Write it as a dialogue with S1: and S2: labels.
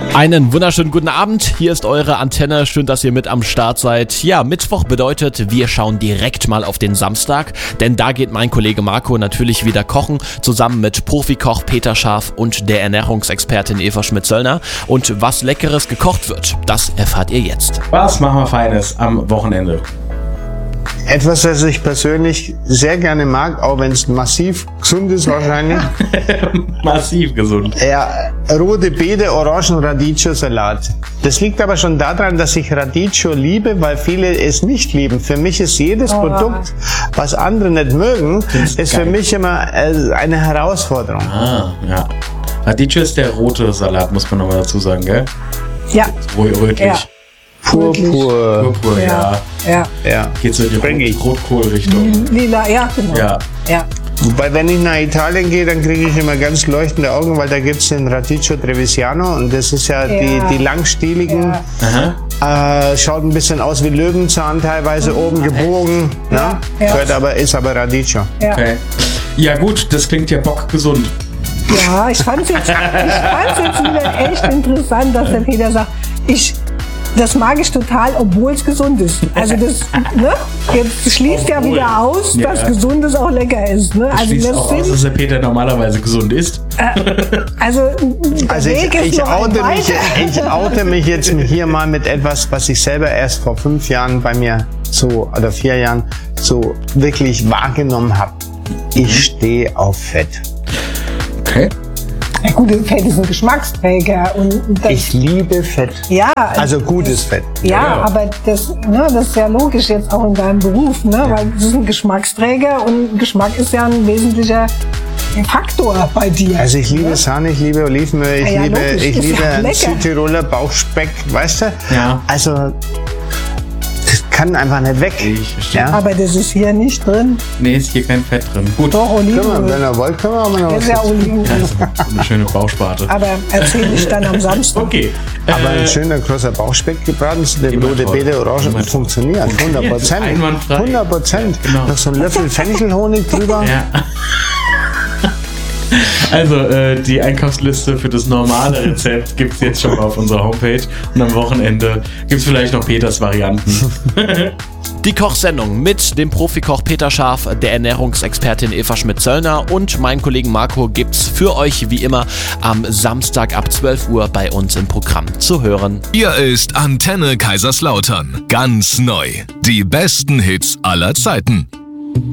S1: Einen wunderschönen guten Abend, hier ist eure Antenne, schön, dass ihr mit am Start seid. Ja, Mittwoch bedeutet, wir schauen direkt mal auf den Samstag, denn da geht mein Kollege Marco natürlich wieder kochen, zusammen mit Profikoch Peter Scharf und der Ernährungsexpertin Eva Schmidt-Zöllner. Und was Leckeres gekocht wird, das erfahrt ihr jetzt.
S2: Was machen wir Feines am Wochenende?
S3: Etwas, was ich persönlich sehr gerne mag, auch wenn es massiv gesund ist wahrscheinlich.
S2: Massiv gesund.
S3: Ja, rote Beete, Orangen, Radicchio-Salat. Das liegt aber schon daran, dass ich Radicchio liebe, weil viele es nicht lieben. Für mich ist jedes Produkt, was andere nicht mögen, ist für mich immer eine Herausforderung.
S2: Ah, ja. Radicchio ist der rote Salat, muss man nochmal dazu sagen, gell?
S4: Ja.
S2: Rötlich.
S4: Ja.
S3: Purpur.
S4: Ja.
S2: Geht so in die Rotkohl-Richtung.
S4: Lila, ja, genau.
S2: Ja.
S3: Wobei, wenn ich nach Italien gehe, dann kriege ich immer ganz leuchtende Augen, weil da gibt es den Radicchio Trevigiano und das ist ja die langstieligen.
S2: Aha.
S3: Schaut ein bisschen aus wie Löwenzahn, teilweise oben gebogen.
S4: Ja.
S3: Ist aber Radicchio.
S4: Ja.
S2: Okay. Ja gut, das klingt ja bockgesund.
S4: Ja, ich fand's jetzt wieder echt interessant, dass der Peter sagt, das mag ich total, obwohl es gesund ist. Also das, ne? Jetzt schließt ja wieder aus, dass Gesundes auch lecker ist. Ne?
S2: Also schließt auch aus, dass der Peter normalerweise gesund ist.
S3: Also ich oute mich jetzt hier mal mit etwas, was ich selber erst vor 5 Jahren bei mir oder 4 Jahren so wirklich wahrgenommen habe. Ich stehe auf Fett.
S2: Okay.
S4: Ja, gut, Fett ist ein Geschmacksträger.
S3: Ich liebe Fett.
S4: Ja.
S3: Also gutes Fett.
S4: Ja, aber das ist ja logisch jetzt auch in deinem Beruf, ne? Weil das ist ein Geschmacksträger und Geschmack ist ja ein wesentlicher Faktor bei dir.
S3: Also ich liebe Sahne, ich liebe Olivenöl, ich liebe einen Südtiroler Bauchspeck, weißt du?
S2: Ja.
S3: Also das kann einfach nicht weg.
S2: Ich verstehe.
S3: Ja?
S4: Aber das ist hier nicht drin.
S2: Nee, ist hier kein Fett drin. Gut.
S4: Doch, Olivenöl.
S3: Wenn ihr wollt, können wir aber noch
S4: Das ist ja Olivenöl.
S2: Eine schöne Bauchsparte.
S4: Aber erzähle ich dann am Samstag.
S2: Okay.
S3: Aber ein schöner großer Bauchspeck gebraten, der rote Beete, Orangen, funktioniert. 100%.
S2: Einwandfrei.
S3: 100%.
S2: Genau.
S3: Noch so ein Löffel Fenchelhonig drüber.
S2: Ja. Also die Einkaufsliste für das normale Rezept gibt es jetzt schon mal auf unserer Homepage und am Wochenende gibt es vielleicht noch Peters Varianten.
S1: Die Kochsendung mit dem Profikoch Peter Scharf, der Ernährungsexpertin Eva Schmidt-Zöllner und meinem Kollegen Marco gibt's für euch wie immer am Samstag ab 12 Uhr bei uns im Programm zu hören.
S5: Hier ist Antenne Kaiserslautern. Ganz neu. Die besten Hits aller Zeiten.